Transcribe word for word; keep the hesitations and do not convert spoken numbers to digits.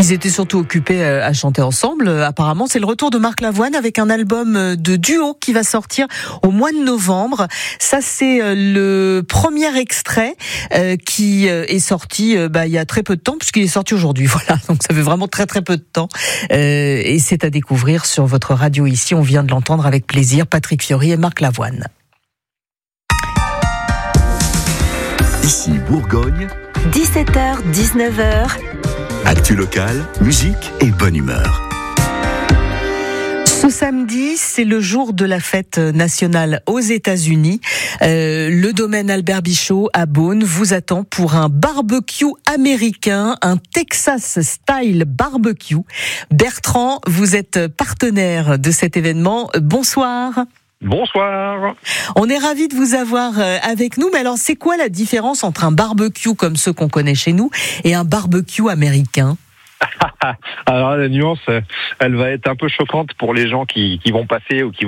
Ils étaient surtout occupés à chanter ensemble. Apparemment, c'est le retour de Marc Lavoine avec un album de duo qui va sortir au mois de novembre. Ça, c'est le premier extrait qui est sorti bah, il y a très peu de temps, puisqu'il est sorti aujourd'hui. Voilà, donc ça fait vraiment très très peu de temps. Et c'est à découvrir sur votre radio ici. On vient de l'entendre avec plaisir. Patrick Fiori et Marc Lavoine. Ici Bourgogne. dix-sept heures dix-neuf heures. Actu locale, musique et bonne humeur. Ce samedi, c'est le jour de la fête nationale aux États-Unis. Euh, le domaine Albert Bichot à Beaune vous attend pour un barbecue américain, un Texas Style Barbecue. Bertrand, vous êtes partenaire de cet événement. Bonsoir. Bonsoir. On est ravis de vous avoir avec nous. Mais alors, c'est quoi la différence entre un barbecue comme ceux qu'on connaît chez nous et un barbecue américain ? Alors la nuance, elle va être un peu choquante pour les gens qui, qui vont passer ou qui